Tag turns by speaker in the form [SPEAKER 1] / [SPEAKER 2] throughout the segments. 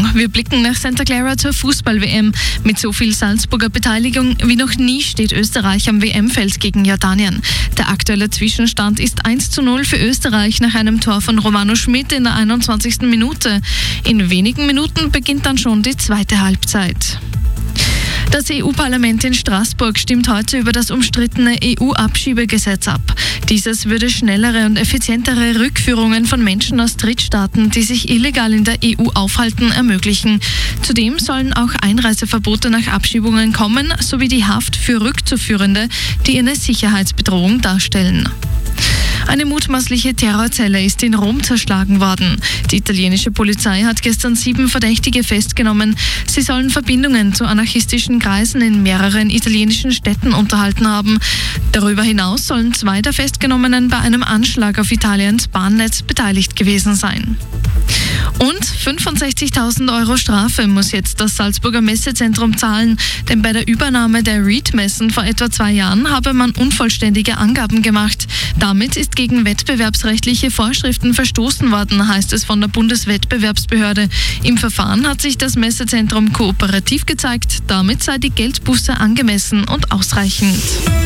[SPEAKER 1] Morgen. Wir blicken nach Santa Clara zur Fußball-WM. Mit so viel Salzburger Beteiligung wie noch nie steht Österreich am WM-Feld gegen Jordanien. Der aktuelle Zwischenstand ist 1:0 für Österreich nach einem Tor von Romano Schmid in der 21. Minute. In wenigen Minuten beginnt dann schon die zweite Halbzeit. Das EU-Parlament in Straßburg stimmt heute über das umstrittene EU-Abschiebegesetz ab. Dieses würde schnellere und effizientere Rückführungen von Menschen aus Drittstaaten, die sich illegal in der EU aufhalten, ermöglichen. Zudem sollen auch Einreiseverbote nach Abschiebungen kommen, sowie die Haft für Rückzuführende, die eine Sicherheitsbedrohung darstellen. Eine mutmaßliche Terrorzelle ist in Rom zerschlagen worden. Die italienische Polizei hat gestern 7 Verdächtige festgenommen. Sie sollen Verbindungen zu anarchistischen Kreisen in mehreren italienischen Städten unterhalten haben. Darüber hinaus sollen 2 der Festgenommenen bei einem Anschlag auf Italiens Bahnnetz beteiligt gewesen sein. Und 65.000 € Strafe muss jetzt das Salzburger Messezentrum zahlen, denn bei der Übernahme der Reed-Messen vor etwa 2 Jahren habe man unvollständige Angaben gemacht. Damit ist gegen wettbewerbsrechtliche Vorschriften verstoßen worden, heißt es von der Bundeswettbewerbsbehörde. Im Verfahren hat sich das Messezentrum kooperativ gezeigt, damit sei die Geldbuße angemessen und ausreichend.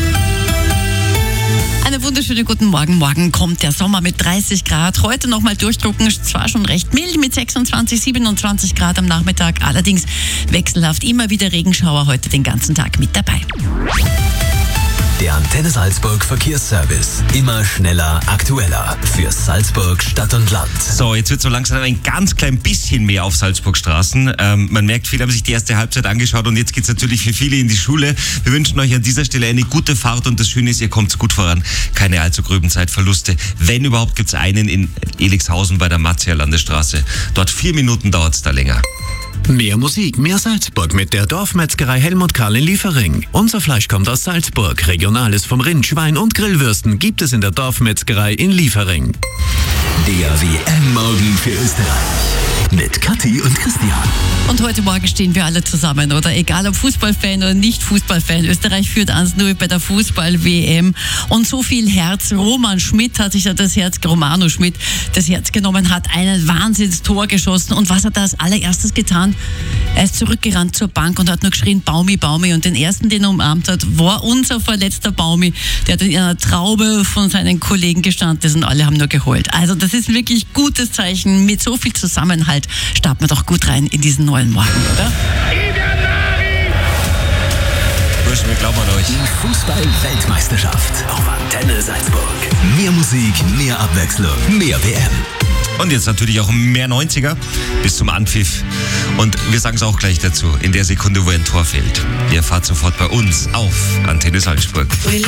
[SPEAKER 2] Einen wunderschönen guten Morgen. Morgen kommt der Sommer mit 30 Grad. Heute nochmal durchdrucken, zwar schon recht mild mit 26, 27 Grad am Nachmittag. Allerdings wechselhaft immer wieder Regenschauer heute den ganzen Tag mit dabei.
[SPEAKER 3] Der Antenne Salzburg Verkehrsservice. Immer schneller, aktueller. Für Salzburg, Stadt und Land.
[SPEAKER 4] So, jetzt wird so langsam ein ganz klein bisschen mehr auf Salzburg Straßen. Man merkt, viele haben sich die erste Halbzeit angeschaut und jetzt geht's natürlich für viele in die Schule. Wir wünschen euch an dieser Stelle eine gute Fahrt und das Schöne ist, ihr kommt gut voran. Keine allzu gröben Zeitverluste. Wenn überhaupt, gibt's einen in Elixhausen bei der Matzia Landesstraße. Dort 4 Minuten dauert's da länger.
[SPEAKER 3] Mehr Musik, mehr Salzburg mit der Dorfmetzgerei Helmut Karl in Liefering. Unser Fleisch kommt aus Salzburg. Regionales vom Rind, Schwein und Grillwürsten gibt es in der Dorfmetzgerei in Liefering. Der WM-Morgen für Österreich mit Kathi und Christian.
[SPEAKER 2] Und heute Morgen stehen wir alle zusammen, oder? Egal ob Fußballfan oder nicht Fußballfan. Österreich führt 1:0 bei der Fußball-WM. Und so viel Herz. Romano Schmid hat sich da das Herz genommen, hat einen Wahnsinnstor geschossen. Und was hat er als allererstes getan? Er ist zurückgerannt zur Bank und hat nur geschrien, Baumi, Baumi. Und den ersten, den er umarmt hat, war unser verletzter Baumi. Der hat in einer Traube von seinen Kollegen gestanden ist und alle haben nur geheult. Also das ist wirklich gutes Zeichen. Mit so viel Zusammenhalt starten wir doch gut rein in diesen neuen Morgen, oder?
[SPEAKER 4] Burschen, wir glauben an euch.
[SPEAKER 3] Die Fußball-Weltmeisterschaft auf Antenne Salzburg. Mehr Musik, mehr Abwechslung, mehr WM.
[SPEAKER 4] Und jetzt natürlich auch mehr 90er bis zum Anpfiff. Und wir sagen es auch gleich dazu, in der Sekunde, wo ein Tor fällt. Ihr fahrt sofort bei uns auf Antenne Salzburg.